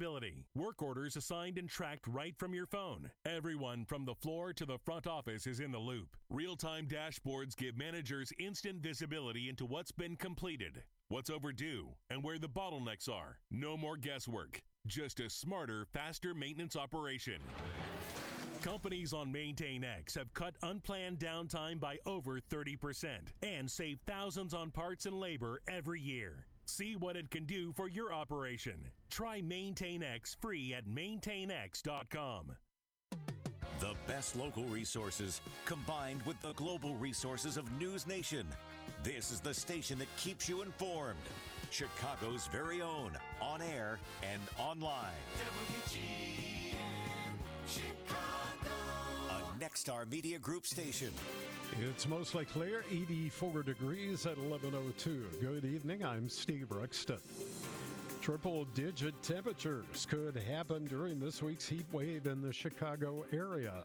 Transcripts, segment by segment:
visibility. Work orders assigned and tracked right from your phone. Everyone from the floor to the front office is in the loop. Real-time dashboards give managers instant visibility into what's been completed, what's overdue, and where the bottlenecks are. No more guesswork. Just a smarter, faster maintenance operation. Companies on MaintainX have cut unplanned downtime by over 30% and saved thousands on parts and labor every year. See what it can do for your operation. Try MaintainX free at maintainx.com. The best local resources combined with the global resources of News Nation. This is the station that keeps you informed. Chicago's very own, on air and online. WGN Chicago. A Nexstar Media Group station. It's mostly clear, 84 degrees at 11:02. Good evening, I'm Steve Ruxton. Triple-digit temperatures could happen during this week's heat wave in the Chicago area.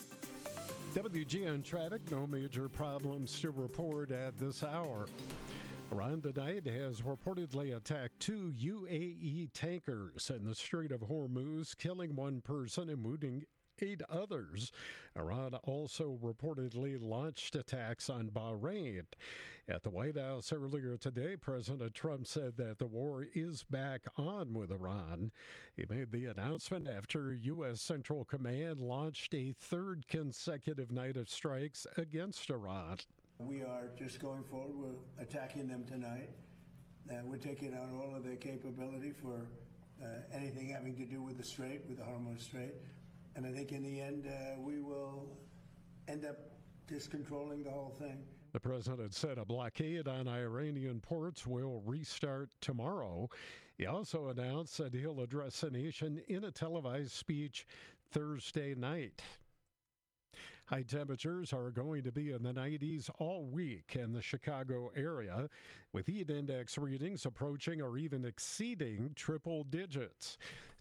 WGN traffic, no major problems to report at this hour. Iran tonight has reportedly attacked 2 UAE tankers in the Strait of Hormuz, killing 1 person and wounding 8 others. Iran also reportedly launched attacks on Bahrain. At the White House earlier today, President Trump said that the war is back on with Iran. He made the announcement after U.S. Central Command launched a 3rd consecutive night of strikes against Iran. We are just going forward. We're attacking them tonight. We're taking out all of their capability for anything having to do with the Strait, with the Hormuz Strait. And I think in the end, we will end up just controlling the whole thing. The president said a blockade on Iranian ports will restart tomorrow. He also announced that he'll address the nation in a televised speech Thursday night. High temperatures are going to be in the 90s all week in the Chicago area, with heat index readings approaching or even exceeding triple digits.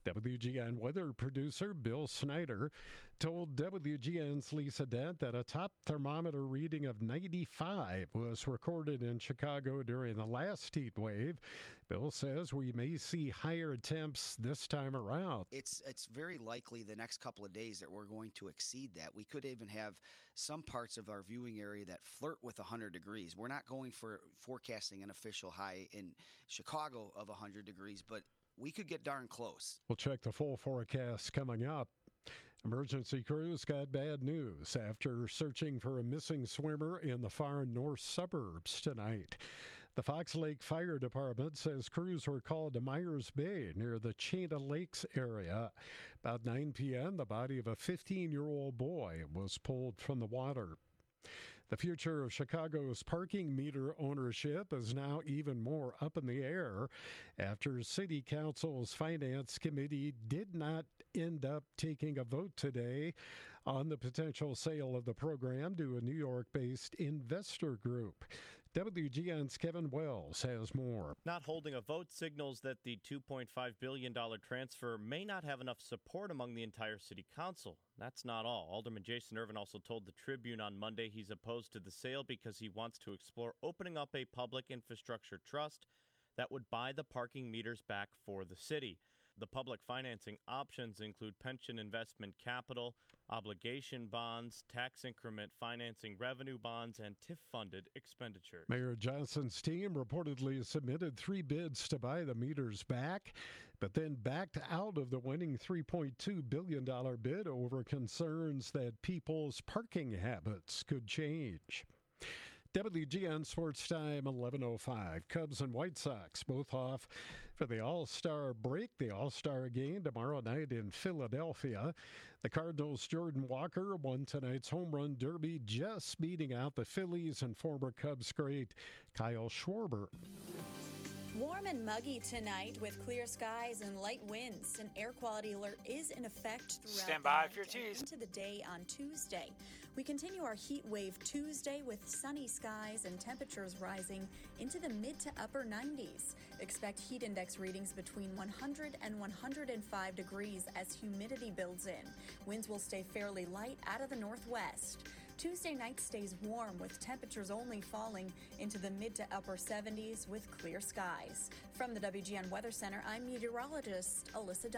WGN weather producer Bill Snyder told WGN's Lisa Dent that a top thermometer reading of 95 was recorded in Chicago during the last heat wave. Bill says we may see higher temps this time around. It's very likely the next couple of days that we're going to exceed that. We could even have some parts of our viewing area that flirt with 100 degrees. We're not going for forecasting an official high in Chicago of 100 degrees, but we could get darn close. We'll check the full forecast coming up. Emergency crews got bad news after searching for a missing swimmer in the far north suburbs tonight. The Fox Lake Fire Department says crews were called to Myers Bay near the Chena Lakes area. About 9 p.m., the body of a 15-year-old boy was pulled from the water. The future of Chicago's parking meter ownership is now even more up in the air after City Council's Finance Committee did not end up taking a vote today on the potential sale of the program to a New York-based investor group. WGN's Kevin Wells has more. Not holding a vote signals that the $2.5 billion transfer may not have enough support among the entire city council. That's not all. Alderman Jason Irvin also told the Tribune on Monday he's opposed to the sale because he wants to explore opening up a public infrastructure trust that would buy the parking meters back for the city. The public financing options include pension investment capital, obligation bonds, tax increment financing revenue bonds, and TIF-funded expenditures. Mayor Johnson's team reportedly submitted 3 bids to buy the meters back, but then backed out of the winning $3.2 billion bid over concerns that people's parking habits could change. WGN Sports Time, 11:05. Cubs and White Sox both off for the All-Star break. The All-Star game tomorrow night in Philadelphia. The Cardinals' Jordan Walker won tonight's home run derby, just beating out the Phillies and former Cubs great Kyle Schwarber. Warm and muggy tonight with clear skies and light winds. An air quality alert is in effect throughout Stand by for your teas. Into the day on Tuesday. We continue our heat wave Tuesday with sunny skies and temperatures rising into the mid to upper 90s. Expect heat index readings between 100 and 105 degrees as humidity builds in. Winds will stay fairly light out of the northwest. Tuesday night stays warm with temperatures only falling into the mid to upper 70s with clear skies. From the WGN Weather Center, I'm meteorologist Alyssa